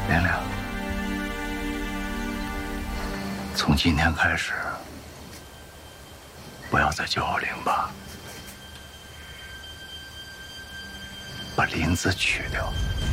玲玲，从今天开始，不要再叫我玲爸，把“林”字去掉。